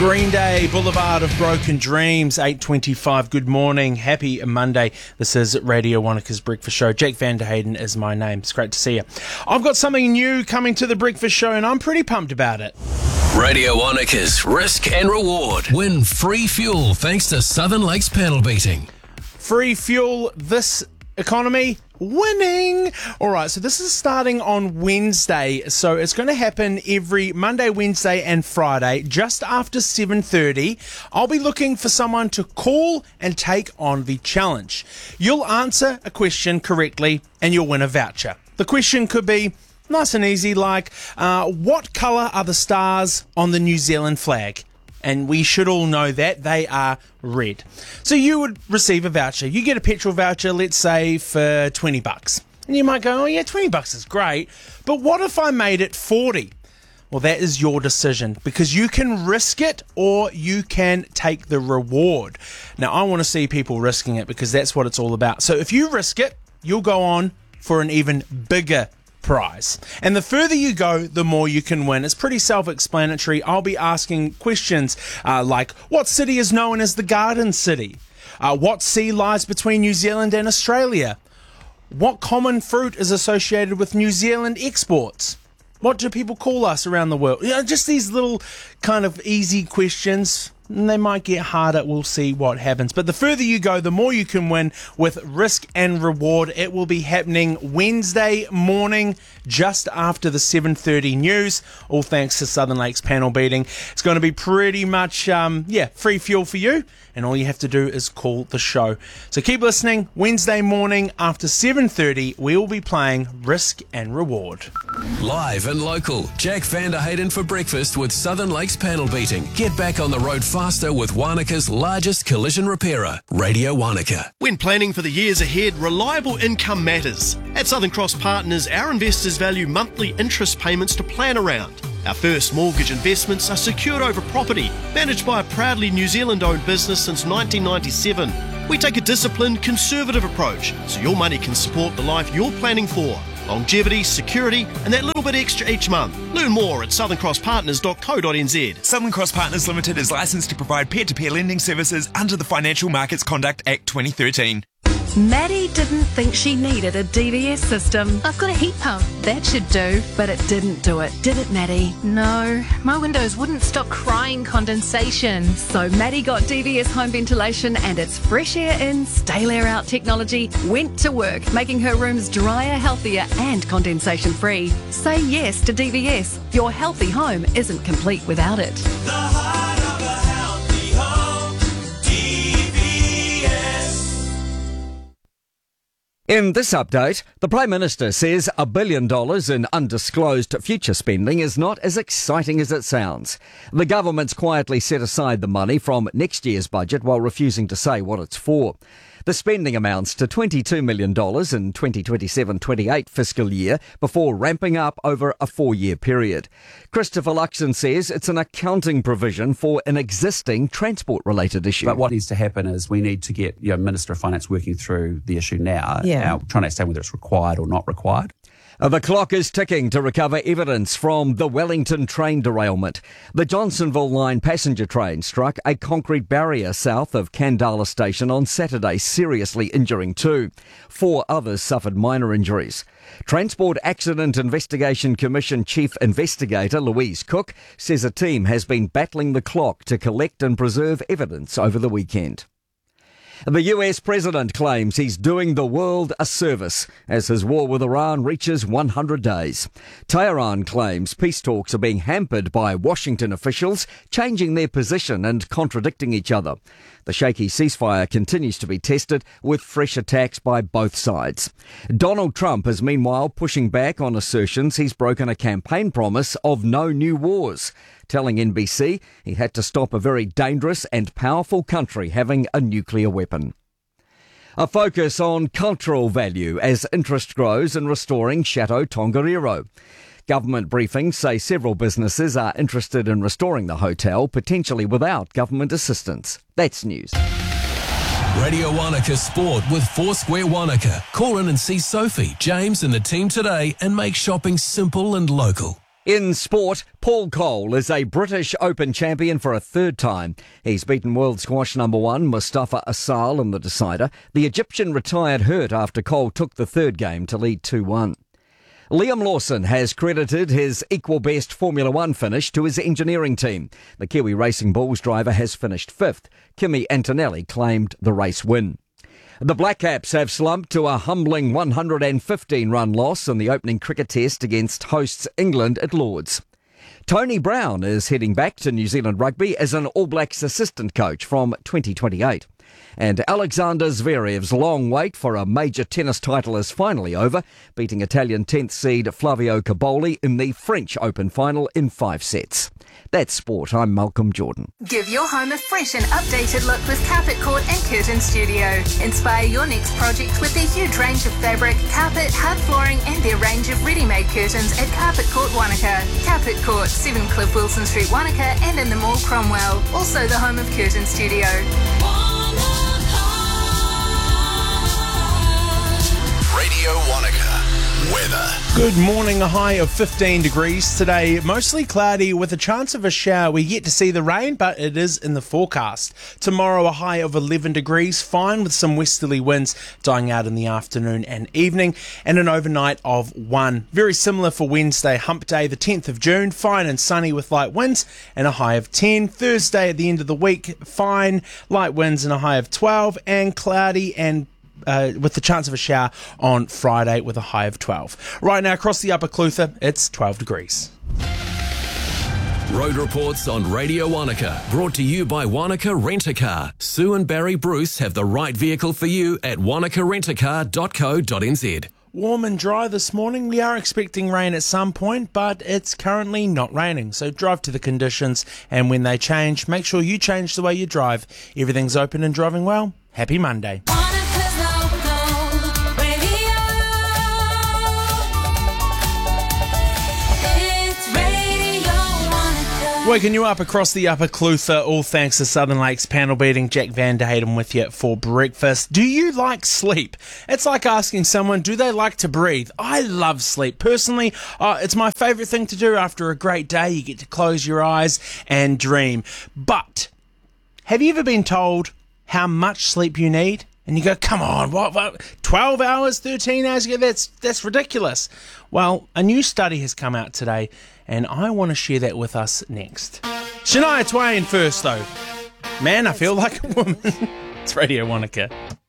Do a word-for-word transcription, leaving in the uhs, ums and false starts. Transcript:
Green Day, Boulevard of Broken Dreams, eight twenty-five. Good morning. Happy Monday. This is Radio Wanaka's Breakfast Show. Jack van der Hayden is my name. It's great to see you. I've got something new coming to the Breakfast Show, and I'm pretty pumped about it. Radio Wanaka's Risk and Reward. Win free fuel thanks to Southern Lakes panel beating. Free fuel this economy. Winning! Alright, so this is starting on Wednesday, so it's going to happen every Monday, Wednesday and Friday, just after seven thirty. I'll be looking for someone to call and take on the challenge. You'll answer a question correctly and you'll win a voucher. The question could be nice and easy, like, uh, what colour are the stars on the New Zealand flag? And we should all know that they are red. So you would receive a voucher. You get a petrol voucher, let's say, for twenty bucks. And you might go, oh yeah, twenty bucks is great. But what if I made it forty? Well, that is your decision, because you can risk it or you can take the reward. Now, I want to see people risking it, because that's what it's all about. So if you risk it, you'll go on for an even bigger prize. And the further you go, the more you can win. It's pretty self-explanatory. I'll be asking questions uh, like, what city is known as the Garden City? Uh, what sea lies between New Zealand and Australia? What common fruit is associated with New Zealand exports? What do people call us around the world? You know, just these little kind of easy questions. And they might get harder. We'll see what happens. But the further you go, the more you can win with Risk and Reward. It will be happening Wednesday morning, just after the seven thirty news, all thanks to Southern Lakes panel beating. It's going to be pretty much, um, yeah, free fuel for you, and all you have to do is call the show. So keep listening. Wednesday morning after seven thirty, we will be playing Risk and Reward. Live and local, Jack van der Hayden for breakfast with Southern Lakes panel beating. Get back on the road faster with Wanaka's largest collision repairer, Radio Wanaka. When planning for the years ahead, reliable income matters. At Southern Cross Partners, our investors value monthly interest payments to plan around. Our first mortgage investments are secured over property, managed by a proudly New Zealand-owned business since nineteen ninety-seven. We take a disciplined, conservative approach, so your money can support the life you're planning for. Longevity, security, and that little bit extra each month. Learn more at southern cross partners dot co dot n z. Southern Cross Partners Limited is licensed to provide peer-to-peer lending services under the Financial Markets Conduct Act twenty thirteen. Maddie didn't think she needed a D V S system. I've got a heat pump. That should do, but it didn't do it, did it, Maddie? No, my windows wouldn't stop crying condensation. So Maddie got D V S home ventilation, and its fresh air in, stale air out technology went to work, making her rooms drier, healthier and condensation free. Say yes to D V S. Your healthy home isn't complete without it. The heart of a healthy home, D V S. In this update, the Prime Minister says a billion dollars in undisclosed future spending is not as exciting as it sounds. The government's quietly set aside the money from next year's budget while refusing to say what it's for. The spending amounts to twenty-two million dollars in twenty twenty-seven twenty-eight fiscal year before ramping up over a four-year period. Christopher Luxon says it's an accounting provision for an existing transport-related issue. But what needs to happen is we need to get, you know, Minister of Finance working through the issue now, Yeah. now trying to understand whether it's required or not required. The clock is ticking to recover evidence from the Wellington train derailment. The Johnsonville line passenger train struck a concrete barrier south of Kandala station on Saturday, seriously injuring two. Four others suffered minor injuries. Transport Accident Investigation Commission Chief Investigator Louise Cook says a team has been battling the clock to collect and preserve evidence over the weekend. The U S president claims he's doing the world a service as his war with Iran reaches one hundred days. Tehran claims peace talks are being hampered by Washington officials changing their position and contradicting each other. The shaky ceasefire continues to be tested with fresh attacks by both sides. Donald Trump is meanwhile pushing back on assertions he's broken a campaign promise of no new wars, telling N B C he had to stop a very dangerous and powerful country having a nuclear weapon. A focus on cultural value as interest grows in restoring Chateau Tongariro. Government briefings say several businesses are interested in restoring the hotel, potentially without government assistance. That's news. Radio Wanaka Sport with Foursquare Wanaka. Call in and see Sophie, James and the team today and make shopping simple and local. In sport, Paul Cole is a British Open champion for a third time. He's beaten world squash number one Mustafa Asal in the decider. The Egyptian retired hurt after Cole took the third game to lead two one. Liam Lawson has credited his equal best Formula One finish to his engineering team. The Kiwi Racing Bulls driver has finished fifth. Kimi Antonelli claimed the race win. The Black Caps have slumped to a humbling one hundred fifteen run loss in the opening cricket test against hosts England at Lords. Tony Brown is heading back to New Zealand Rugby as an All Blacks assistant coach from twenty twenty-eight. And Alexander Zverev's long wait for a major tennis title is finally over, beating Italian tenth seed Flavio Caboli in the French Open final in five sets. That's sport. I'm Malcolm Jordan. Give your home a fresh and updated look with Carpet Court and Curtain Studio. Inspire your next project with their huge range of fabric, carpet, hard flooring and their range of ready-made curtains at Carpet Court Wanaka. Carpet Court, seven Cliff Wilson Street, Wanaka and in the mall Cromwell. Also the home of Curtain Studio. Radio Wanaka. Weather. Good morning, a high of fifteen degrees today. Mostly cloudy with a chance of a shower. We're yet to see the rain, but it is in the forecast. Tomorrow, a high of eleven degrees, fine with some westerly winds dying out in the afternoon and evening, and an overnight of one. Very similar for Wednesday, hump day, the tenth of June, fine and sunny with light winds and a high of ten. Thursday at the end of the week, fine, light winds and a high of twelve, and cloudy and Uh, with the chance of a shower on Friday with a high of twelve. Right now, across the Upper Clutha, it's twelve degrees. Road reports on Radio Wanaka, brought to you by Wanaka Rent-A-Car. Sue and Barry Bruce have the right vehicle for you at wanaka rent a car dot co dot n z. Warm and dry this morning. We are expecting rain at some point, but it's currently not raining. So drive to the conditions, and when they change, make sure you change the way you drive. Everything's open and driving well. Happy Monday. Waking you up across the Upper Clutha, all thanks to Southern Lakes panel beating. Jack Van der Hayden with you for breakfast. Do you like sleep? It's like asking someone, do they like to breathe? I love sleep. Personally, uh, it's my favourite thing to do after a great day. You get to close your eyes and dream. But have you ever been told how much sleep you need? And you go, come on, what, what, twelve hours, thirteen hours? You go, that's, that's ridiculous. Well, a new study has come out today, and I want to share that with us next. Shania Twain first, though. Man, I feel like a woman. It's Radio Wanaka.